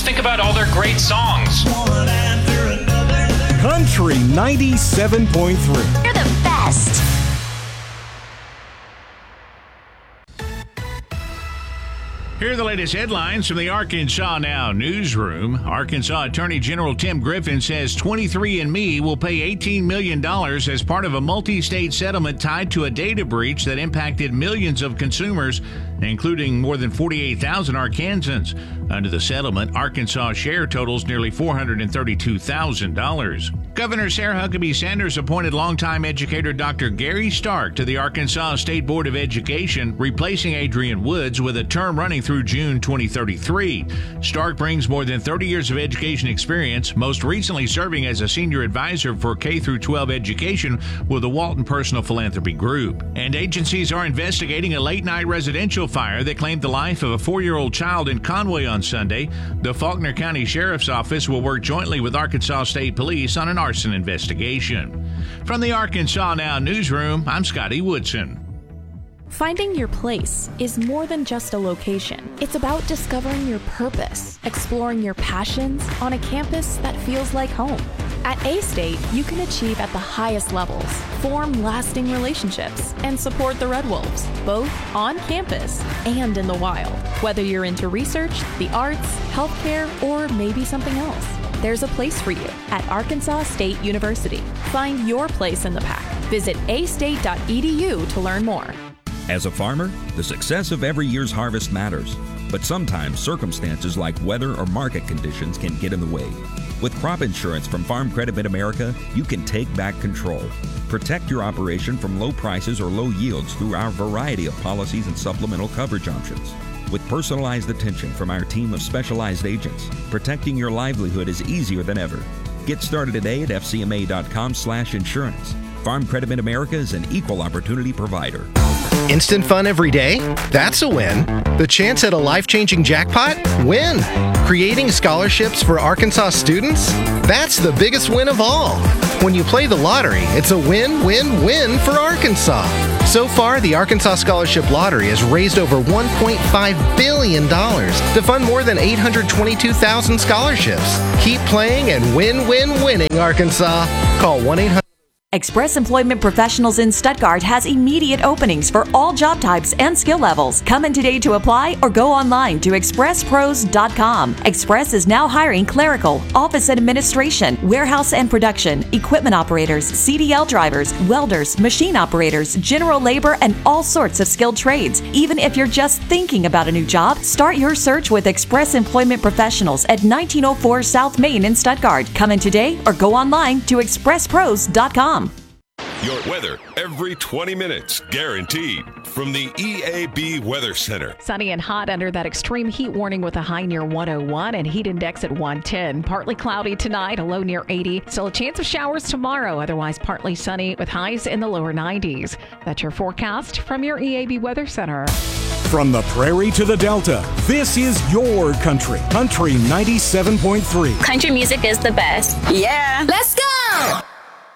think about all their great songs. Country 97.3. You're the best. Here are the latest headlines from the Arkansas Now newsroom. Arkansas Attorney General Tim Griffin says 23andMe will pay $18 million as part of a multi-state settlement tied to a data breach that impacted millions of consumers, including more than 48,000 Arkansans. Under the settlement, Arkansas' share totals nearly $432,000. Governor Sarah Huckabee Sanders appointed longtime educator Dr. Gary Stark to the Arkansas State Board of Education, replacing Adrian Woods with a term running through June 2033. Stark brings more than 30 years of education experience, most recently serving as a senior advisor for K-12 education with the Walton Personal Philanthropy Group. And agencies are investigating a late-night residential fire that claimed the life of a 4-year-old child in Conway on Sunday. The Faulkner County Sheriff's Office will work jointly with Arkansas State Police on an arson investigation. From the Arkansas Now newsroom, I'm Scotty Woodson. Finding your place is more than just a location. It's about discovering your purpose, exploring your passions on a campus that feels like home. At A-State, you can achieve at the highest levels, form lasting relationships, and support the Red Wolves, both on campus and in the wild. Whether you're into research, the arts, healthcare, or maybe something else, there's a place for you at Arkansas State University. Find your place in the pack. Visit astate.edu to learn more. As a farmer, the success of every year's harvest matters, but sometimes circumstances like weather or market conditions can get in the way. With crop insurance from Farm Credit Mid-America, you can take back control. Protect your operation from low prices or low yields through our variety of policies and supplemental coverage options. With personalized attention from our team of specialized agents, protecting your livelihood is easier than ever. Get started today at fcma.com/insurance. Farm Credit Mid-America is an equal opportunity provider. Instant fun every day? That's a win. The chance at a life-changing jackpot? Win. Creating scholarships for Arkansas students? That's the biggest win of all. When you play the lottery, it's a win-win-win for Arkansas. So far, the Arkansas Scholarship Lottery has raised over $1.5 billion to fund more than 822,000 scholarships. Keep playing and win-win-winning, Arkansas. Call 1-800. Express Employment Professionals in Stuttgart has immediate openings for all job types and skill levels. Come in today to apply or go online to expresspros.com. Express is now hiring clerical, office and administration, warehouse and production, equipment operators, CDL drivers, welders, machine operators, general labor, and all sorts of skilled trades. Even if you're just thinking about a new job, start your search with Express Employment Professionals at 1904 South Main in Stuttgart. Come in today or go online to expresspros.com. Your weather every 20 minutes, guaranteed. From the EAB Weather Center. Sunny and hot under that extreme heat warning with a high near 101 and heat index at 110. Partly cloudy tonight, a low near 80. Still a chance of showers tomorrow, otherwise partly sunny with highs in the lower 90s. That's your forecast from your EAB Weather Center. From the prairie to the Delta, this is your country. Country 97.3. Country music is the best. Yeah. Let's go!